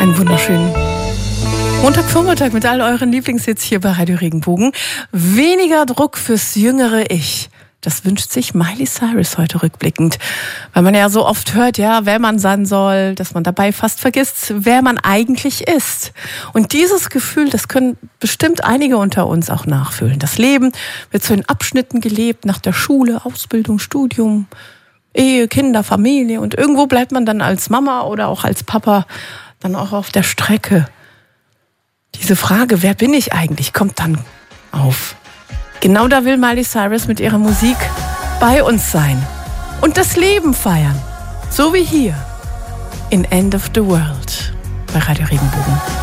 Einen wunderschönen Montagvormittag mit all euren Lieblingshits hier bei Radio Regenbogen. Weniger Druck fürs jüngere Ich. Das wünscht sich Miley Cyrus heute rückblickend. Weil man ja so oft hört, ja, wer man sein soll, dass man dabei fast vergisst, wer man eigentlich ist. Und dieses Gefühl, das können bestimmt einige unter uns auch nachfühlen. Das Leben wird so in Abschnitten gelebt, nach der Schule, Ausbildung, Studium, Ehe, Kinder, Familie. Und irgendwo bleibt man dann als Mama oder auch als Papa dann auch auf der Strecke. Diese Frage, wer bin ich eigentlich, kommt dann auf. Genau da will Miley Cyrus mit ihrer Musik bei uns sein und das Leben feiern. So wie hier in End of the World bei Radio Regenbogen.